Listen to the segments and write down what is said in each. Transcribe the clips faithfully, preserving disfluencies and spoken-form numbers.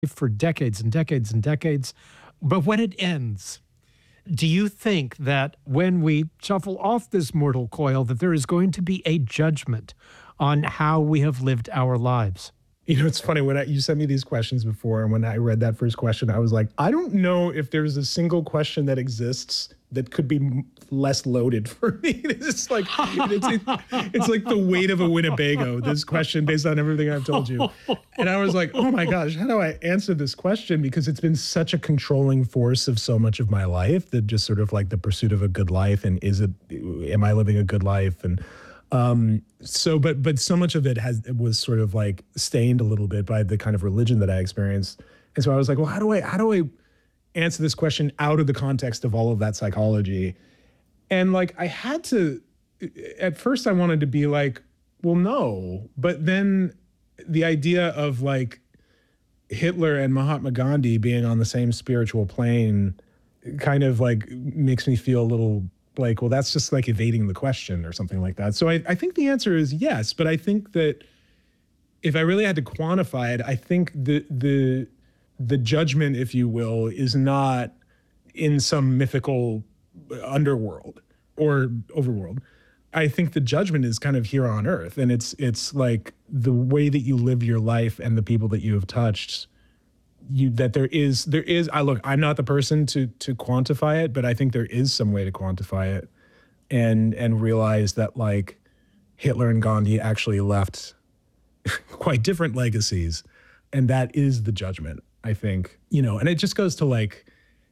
for decades and decades and decades. But when it ends, do you think that when we shuffle off this mortal coil, that there is going to be a judgment on how we have lived our lives? You know, it's funny, when I, you sent me these questions before, and when I read that first question, I was like, I don't know if there's a single question that exists that could be m- less loaded for me. It's like, it's, it, it's like the weight of a Winnebago, this question, based on everything I've told you. And I was like, oh my gosh, how do I answer this question? Because it's been such a controlling force of so much of my life, that just sort of like the pursuit of a good life, and is it, am I living a good life? And Um, so, but, but so much of it has, it was sort of like stained a little bit by the kind of religion that I experienced. And so I was like, well, how do I, how do I answer this question out of the context of all of that psychology? And like, I had to, at first I wanted to be like, well, no, but then the idea of like Hitler and Mahatma Gandhi being on the same spiritual plane kind of like makes me feel a little like, well, that's just like evading the question or something like that. So I, I think the answer is yes, but I think that if I really had to quantify it, I think the the the judgment, if you will, is not in some mythical underworld or overworld. I think the judgment is kind of here on earth, and it's it's like the way that you live your life and the people that you have touched. You, that there is, there is, I look, I'm not the person to to quantify it, but I think there is some way to quantify it, and and realize that like Hitler and Gandhi actually left quite different legacies, and that is the judgment, I think, you know. And it just goes to like,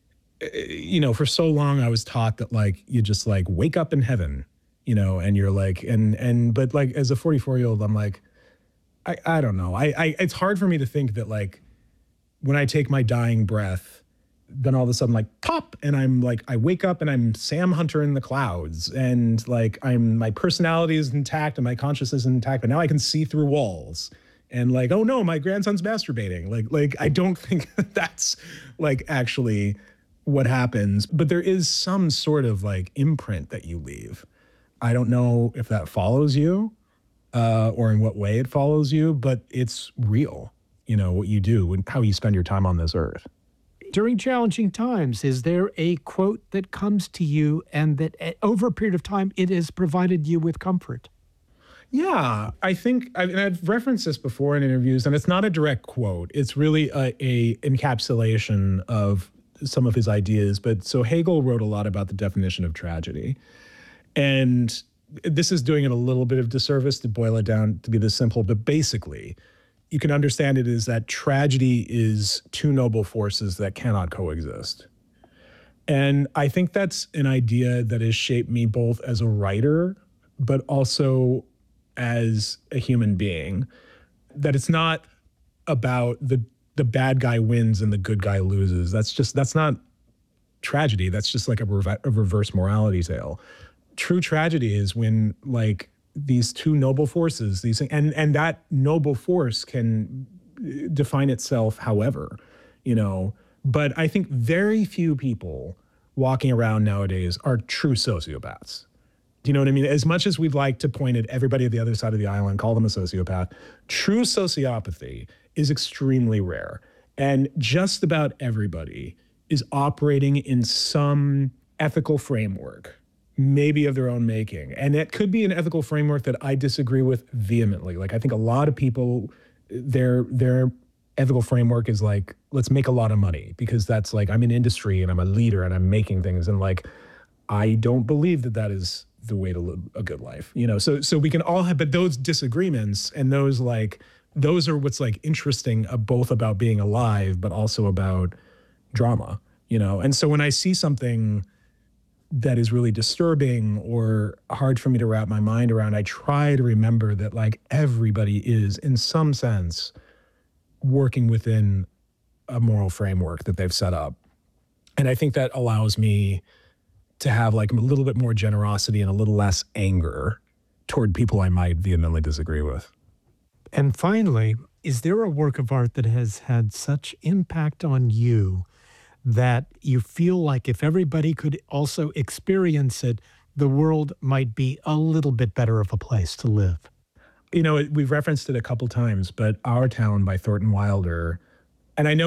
you know, for so long I was taught that like you just like wake up in heaven, you know, and you're like, and and but like as a forty-four year old, I'm like, I I don't know, I I it's hard for me to think that like, when I take my dying breath, then all of a sudden like pop, and I'm like, I wake up and I'm Sam Hunter in the clouds, and like I'm, my personality is intact and my consciousness is intact, but now I can see through walls, and like, oh no, my grandson's masturbating. Like, like I don't think that's like actually what happens, but there is some sort of like imprint that you leave. I don't know if that follows you uh, or in what way it follows you, but it's real. You know, what you do and how you spend your time on this earth. During challenging times, is there a quote that comes to you and that uh, over a period of time, it has provided you with comfort? Yeah, I think, I've, and I've referenced this before in interviews, and it's not a direct quote. It's really a, a encapsulation of some of his ideas. But so Hegel wrote a lot about the definition of tragedy. And this is doing it a little bit of disservice to boil it down to be this simple, but basically, you can understand it as that tragedy is two noble forces that cannot coexist. And I think that's an idea that has shaped me both as a writer, but also as a human being, that it's not about the the bad guy wins and the good guy loses. That's just, that's not tragedy. That's just like a, rev- a reverse morality tale. True tragedy is when like, these two noble forces, these and and that noble force can define itself however, you know. But I think very few people walking around nowadays are true sociopaths. Do you know what I mean? As much as we'd like to point at everybody at the other side of the aisle and call them a sociopath, true sociopathy is extremely rare. And just about everybody is operating in some ethical framework, maybe of their own making. And it could be an ethical framework that I disagree with vehemently. Like, I think a lot of people, their their ethical framework is like, let's make a lot of money, because that's like, I'm in industry and I'm a leader and I'm making things. And like, I don't believe that that is the way to live a good life. You know, so so we can all have, but those disagreements and those like, those are what's like interesting, uh, both about being alive, but also about drama, you know? And so when I see something that is really disturbing or hard for me to wrap my mind around, I try to remember that like everybody is in some sense working within a moral framework that they've set up. And I think that allows me to have like a little bit more generosity and a little less anger toward people I might vehemently disagree with. And finally, is there a work of art that has had such impact on you that you feel like if everybody could also experience it, the world might be a little bit better of a place to live? You know, we've referenced it a couple times, but Our Town by Thornton Wilder And I know